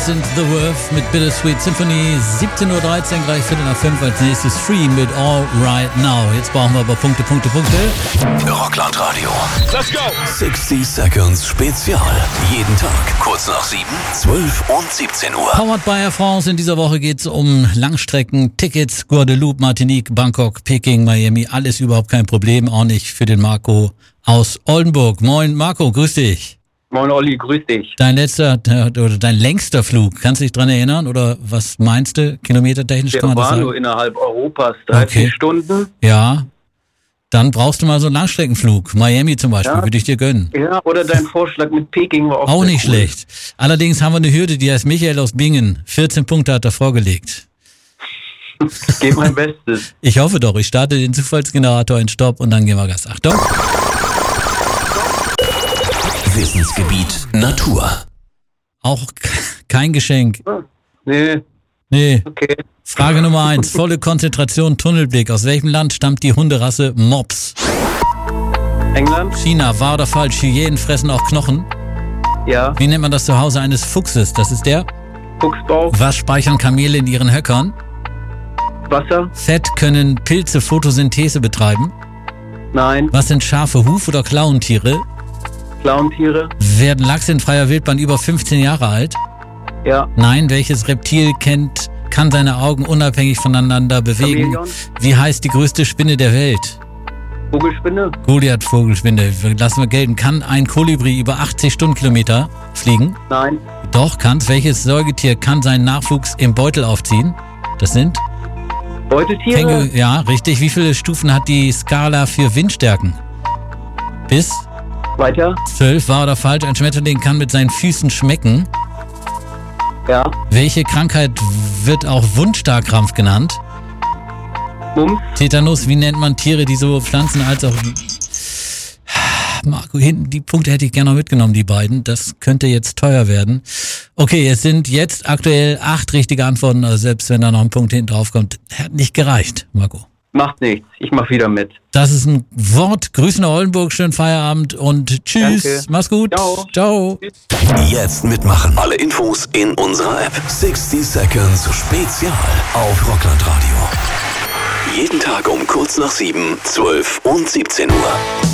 das sind The Worth mit Bittersweet Symphony. 17:13 Uhr, gleich 4:45 als nächstes Stream mit All Right Now. Jetzt brauchen wir aber Punkte. Rockland Radio. Let's go! 60 Seconds Spezial. Jeden Tag, kurz nach 7, 12 und 17 Uhr. Powered by Air France. In dieser Woche geht es um Langstrecken, Tickets, Guadeloupe, Martinique, Bangkok, Peking, Miami. Alles überhaupt kein Problem. Auch nicht für den Marco aus Oldenburg. Moin Marco, grüß dich. Moin Olli, grüß dich. Dein längster Flug, kannst du dich dran erinnern? Oder was meinst du, kilometertechnisch kann man das sagen? Der war nur innerhalb Europas, 30 Stunden. Ja, dann brauchst du mal so einen Langstreckenflug. Miami zum Beispiel, würde ich dir gönnen. Ja, oder dein Vorschlag mit Peking war auch nicht schlecht. Allerdings haben wir eine Hürde, die heißt Michael aus Bingen. 14 Punkte hat er vorgelegt. Ich gebe mein Bestes. Ich hoffe doch. Ich starte den Zufallsgenerator in Stopp und dann gehen wir Gas. Achtung. Wissensgebiet Natur. Auch kein Geschenk. Nee. Okay. Frage Nummer 1. Volle Konzentration, Tunnelblick. Aus welchem Land stammt die Hunderasse Mops? England. China. Wahr oder falsch? Hyänen fressen auch Knochen. Ja. Wie nennt man das Zuhause eines Fuchses? Das ist der Fuchsbau. Was speichern Kamele in ihren Höckern? Wasser. Fett. Können Pilze Photosynthese betreiben? Nein. Was sind Schafe, Huf- oder Klauentiere? Klauentiere. Werden Lachse in freier Wildbahn über 15 Jahre alt? Ja. Nein. Welches Reptil kann seine Augen unabhängig voneinander bewegen? Chamäleon. Wie heißt die größte Spinne der Welt? Vogelspinne. Goliath-Vogelspinne. Lassen wir gelten. Kann ein Kolibri über 80 Stundenkilometer fliegen? Nein. Doch, kann's. Welches Säugetier kann seinen Nachwuchs im Beutel aufziehen? Das sind? Beutetiere. Känguru. Ja, richtig. Wie viele Stufen hat die Skala für Windstärken? Bis? Weiter. 12. Wahr oder falsch? Ein Schmetterling kann mit seinen Füßen schmecken. Ja. Welche Krankheit wird auch Wundstarkrampf genannt? Mumps. Tetanus. Wie nennt man Tiere, die sowohl Pflanzen als auch... Marco, hinten die Punkte hätte ich gerne noch mitgenommen, die beiden. Das könnte jetzt teuer werden. Okay, es sind jetzt aktuell 8 richtige Antworten. Also selbst wenn da noch ein Punkt hinten drauf kommt, hat nicht gereicht, Marco. Macht nichts. Ich mach wieder mit. Das ist ein Wort. Grüßen nach Oldenburg, schönen Feierabend und tschüss. Danke. Mach's gut. Ciao. Jetzt mitmachen. Alle Infos in unserer App. 60 Seconds Spezial auf Rockland Radio. Jeden Tag um kurz nach 7, 12 und 17 Uhr.